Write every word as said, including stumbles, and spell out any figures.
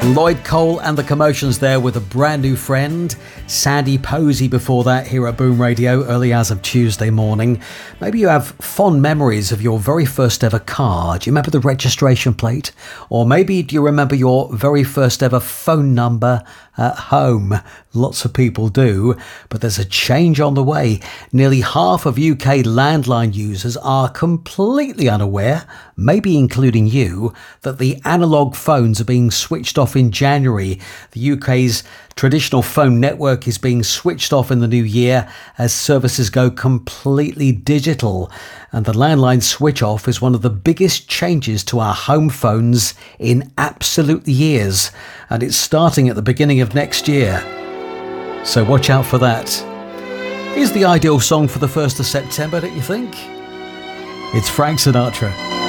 Lloyd Cole and the Commotions there with a brand new friend. Sandy Posey before that here at Boom Radio, early as of Tuesday morning. Maybe you have fond memories of your very first ever car. Do you remember the registration plate? Or maybe do you remember your very first ever phone number at home? Lots of people do, but there's a change on the way. Nearly half of U K landline users are completely unaware, maybe including you, that the analogue phones are being switched off in January. The U K's traditional phone network is being switched off in the new year as services go completely digital. And the landline switch off is one of the biggest changes to our home phones in absolute years. And it's starting at the beginning of next year. So watch out for that. Is the ideal song for the first of September, don't you think? It's Frank Sinatra.